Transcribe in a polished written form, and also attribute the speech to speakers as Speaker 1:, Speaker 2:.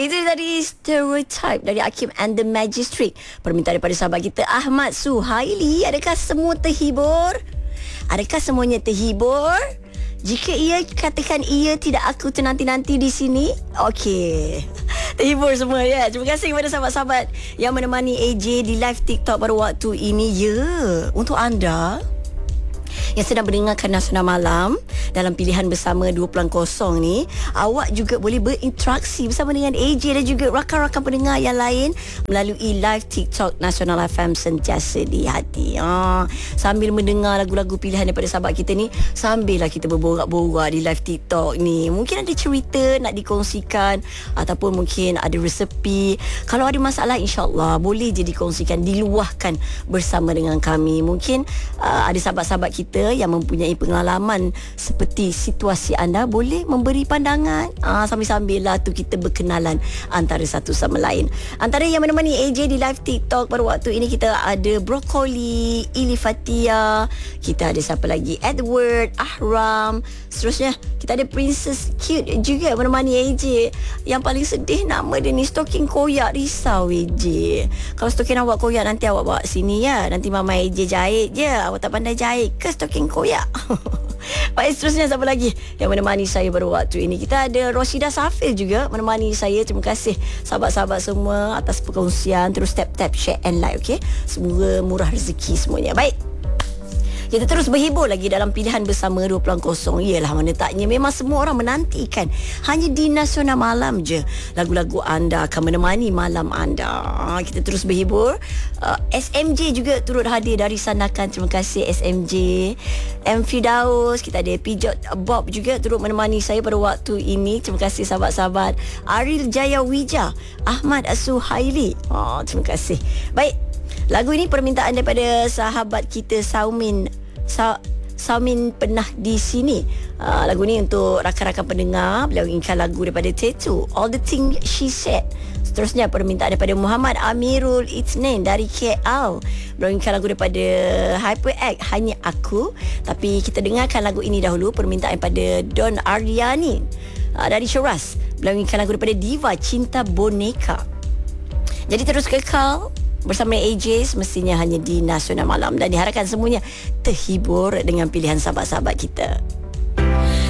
Speaker 1: Itu tadi Stereotype dari Hakim and the Magistrate. Permintaan daripada sahabat kita Ahmad Suhaili. Adakah semua terhibur? Adakah semuanya terhibur? Jika ia, katakan ia, tidak aku ternanti-nanti di sini. Okey. Terhibur semua ya. Terima kasih kepada sahabat-sahabat yang menemani AJ di live TikTok pada waktu ini. Ya, untuk anda yang sedang mendengarkan Nasional Malam dalam pilihan bersama 2.0 ni, awak juga boleh berinteraksi bersama dengan AJ dan juga rakan-rakan pendengar yang lain melalui live TikTok Nasional FM sentiasa di hati. Sambil mendengar lagu-lagu pilihan daripada sahabat kita ni, sambillah kita berborak-borak di live TikTok ni. Mungkin ada cerita nak dikongsikan ataupun mungkin ada resepi. Kalau ada masalah, insyaAllah boleh je dikongsikan, diluahkan bersama dengan kami. Mungkin ada sahabat-sahabat kita yang mempunyai pengalaman seperti situasi anda, boleh memberi pandangan. Sambil-sambil lah tu kita berkenalan antara satu sama lain. Antara yang menemani AJ di live TikTok pada waktu ini, kita ada Broccoli, Ili Fatia, kita ada siapa lagi, Edward, Ahram. Seterusnya kita ada Princess Cute juga menemani AJ. Yang paling sedih nama dia ni Stoking Koyak. Risau AJ, kalau stoking awak koyak nanti awak bawa sini ya. Nanti Mama AJ jahit je. Awak tak pandai jahit ke stoking koyak? Baik, seterusnya siapa lagi yang menemani saya pada waktu ini? Kita ada Roshida Safil juga menemani saya. Terima kasih sahabat-sahabat semua atas perkongsian. Terus tap-tap, share and like, okay? Semoga murah rezeki semuanya. Baik, kita terus berhibur lagi dalam pilihan bersama 2.0. Yelah, mana taknya, memang semua orang menantikan. Hanya di Nasional Malam je lagu-lagu anda akan menemani malam anda. Kita terus berhibur. SMJ juga turut hadir dari Sandakan. Terima kasih SMJ. M. Firdaus, kita ada Pijot Bob juga turut menemani saya pada waktu ini. Terima kasih sahabat-sahabat. Aril Jaya Wija, Ahmad Suhaili. Terima kasih. Baik, lagu ini permintaan daripada sahabat kita Saumin pernah di sini. Lagu ni untuk rakan-rakan pendengar. Beliau inginkan lagu daripada Tetu, All the Things She Said. Seterusnya permintaan daripada Muhammad Amirul Itnain dari KL. Beliau inginkan lagu daripada HyperX, Hanya Aku. Tapi kita dengarkan lagu ini dahulu. Permintaan daripada Don Aryani dari Ceras. Beliau inginkan lagu daripada Diva, Cinta Boneka. Jadi terus kekal bersama AJ semestinya hanya di Nasional Malam, dan diharapkan semuanya terhibur dengan pilihan sahabat-sahabat kita.